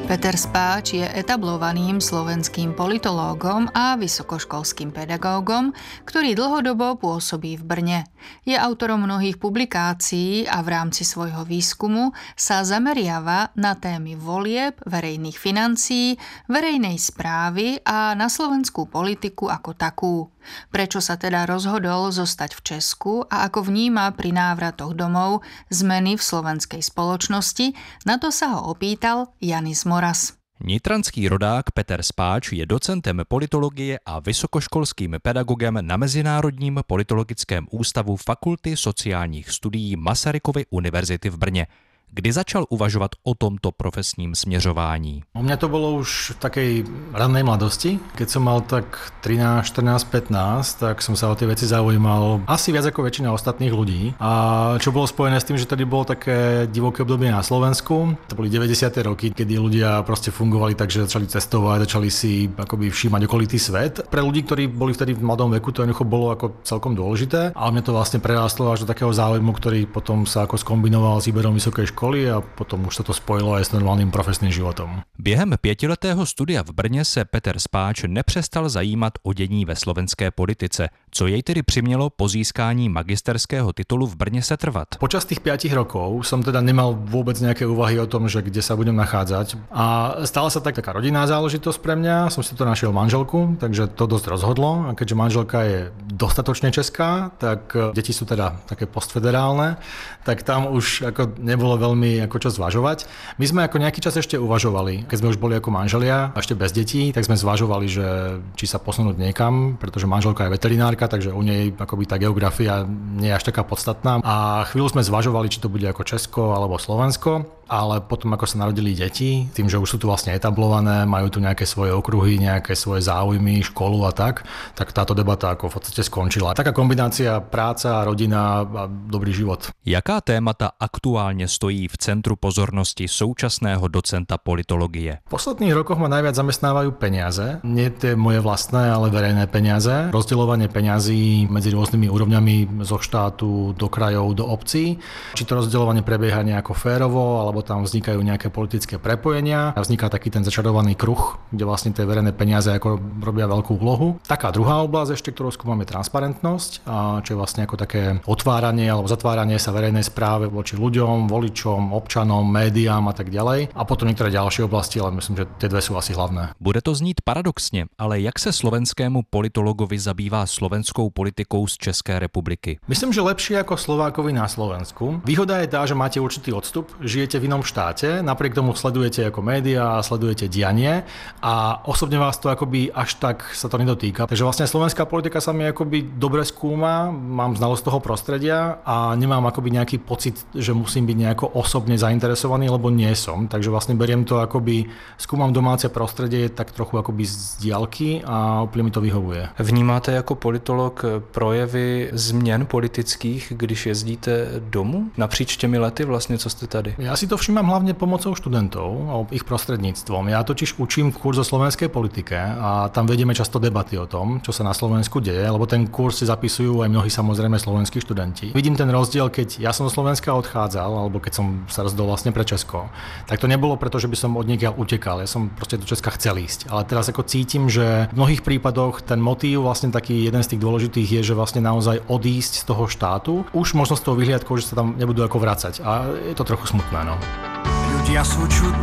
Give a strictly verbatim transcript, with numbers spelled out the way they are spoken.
Peter Spáč je etablovaným slovenským politológom a vysokoškolským pedagógom, ktorý dlhodobo pôsobí v Brne. Je autorom mnohých publikácií a v rámci svojho výskumu sa zameriava na témy volieb, verejných financií, verejnej správy a na slovenskú politiku ako takú. Prečo sa teda rozhodol zostať v Česku a ako vníma pri návratoch domov zmeny v slovenskej spoločnosti, na to sa ho opýtal Janis Moras. Nitranský rodák Peter Spáč je docentem politologie a vysokoškolským pedagogem na Mezinárodním politologickém ústavu Fakulty sociálních studií Masarykovy univerzity v Brně. Kdy začal uvažovať o tomto profesním smeřování? U mňa to bolo už v takej rannej mladosti. Keď som mal tak trinásť, štrnásť, pätnásť, tak som sa o tie veci zaujímal asi viac ako väčšina ostatných ľudí. A čo bolo spojené s tým, že tady bolo také divoké obdobie na Slovensku. To boli deväťdesiate roky, kedy ľudia proste fungovali tak, že začali cestovať, začali si akoby všímať okolitý svet. Pre ľudí, ktorí boli vtedy v mladom veku, to jednoducho bolo ako celkom dôležité. Ale mňa to vlastne prerástlo až do takého záujmu, ktorý potom sa ako skombinoval s výberom vysokej školy. A potom už sa to spojilo aj s normálnym profesným životom. Během pětiletého studia v Brně se Peter Spáč nepřestal zajímat o dění ve slovenské politice. Co jej tedy přimělo po získání magisterského titulu v Brně setrvat? Počas tých piatich rokov som teda nemal vôbec nejaké úvahy o tom, že kde sa budem nachádzať. A stala sa tak taká rodinná záležitosť pre mňa. Som si to našiel manželku, takže to dosť rozhodlo. A keďže manželka je dostatočne česká, tak deti sú teda také postfederálne, tak tam už ako nebolo veľmi ako čo zvažovať. My sme ako nejaký čas ešte uvažovali. Keď sme už boli ako manželia, ešte bez detí, tak sme zvažovali, že či sa posunúť niekam, pretože manželka je veterinárka, takže u nej akoby tá geografia nie je až taká podstatná. A chvíľu sme zvažovali, či to bude ako Česko alebo Slovensko, ale potom ako sa narodili deti, tým, že už sú tu vlastne etablované, majú tu nejaké svoje okruhy, nejaké svoje záujmy, školu a tak, tak táto debata ako v podstate skončila. Taká kombinácia práca, rodina a dobrý život. Jaká témata aktuálne stojí v centru pozornosti současného docenta politologie? V posledných rokoch ma najviac zamestnávajú peniaze. Nie tie moje vlastné, ale verejné peniaze. Rozdeľovanie peňazí medzi rôznymi úrovňami zo štátu do krajov, do obcí. Či to rozdeľovanie prebieha nejako férovo, alebo tam vznikajú nejaké politické prepojenia. Vzniká taký ten začarovaný kruh, kde vlastne tie verejné peniaze ako robia veľkú úlohu. Taká druhá oblasť ešte, ktorú skúmam, je transparentnosť, a čo je vlastne ako také otváranie alebo zatváranie sa verejnej správe voči ľuďom, voličom, občanom, médiám a tak ďalej. A potom niektoré ďalšie oblasti, ale myslím, že tie dve sú asi hlavné. Bude to znít paradoxně, ale jak se slovenskému politologovi zabývá slovenskou politikou z České republiky? Myslím, že lepšie ako Slovákovi na Slovensku. Výhoda je tá, že máte určitý odstup, žijete v inom štáte, napriek tomu sledujete ako médiá, sledujete dianie a osobne vás to akoby až tak sa to nedotýka. Takže vlastne slovenská politika sa mi akoby dobre skúma, mám znalosť toho prostredia a nemám akoby nejaký pocit, že musím byť nejako osobne zainteresovaný, lebo nie som. Takže vlastne beriem to akoby, skúmam domáce prostredie tak trochu akoby z diaľky a úplne mi to vyhovuje. Vnímáte jako politolog projevy změn politických, když jezdíte domů? Napříč těmi lety vlastně, co jste tady? Ja si to všímam hlavne pomocou študentov a ich prostredníctvom. Ja totiž učím kurz o slovenskej politike a tam vedieme často debaty o tom, čo sa na Slovensku deje, lebo ten kurz si zapisujú aj mnohí samozrejme slovenskí študenti. Vidím ten rozdiel, keď ja som zo Slovenska odchádzal, alebo keď som sa rozdol vlastne pre Česko, tak to nebolo preto, že by som odniekiaľ utekal. Ja som proste do Česka chcel ísť. Ale teraz ako cítim, že v mnohých prípadoch ten motív, vlastne taký jeden z tých dôležitých je, že vlastne naozaj odísť z toho štátu. Už možno z toho vyhliadkou, že sa tam nebudú ako vracať. A je to trochu smutné, no. Ľudia sú čudní.